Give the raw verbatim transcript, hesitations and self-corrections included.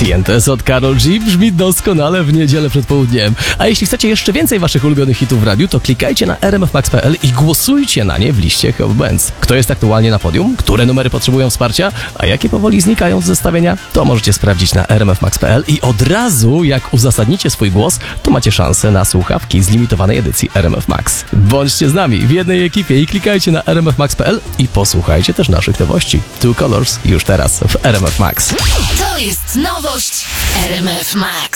Sientes od Karol G brzmi doskonale w niedzielę przed południem. A jeśli chcecie jeszcze więcej waszych ulubionych hitów w radiu, to klikajcie na r m f max kropka p l i głosujcie na nie w liście Hot Bands. Kto jest aktualnie na podium? Które numery potrzebują wsparcia? A jakie powoli znikają z zestawienia? To możecie sprawdzić na r m f max kropka p l i od razu, jak uzasadnicie swój głos, to macie szansę na słuchawki z limitowanej edycji R M F Max. Bądźcie z nami w jednej ekipie i klikajcie na r m f max kropka p l i posłuchajcie też naszych nowości. Two Colors już teraz w R M F Max. To jest nowość R M F Max.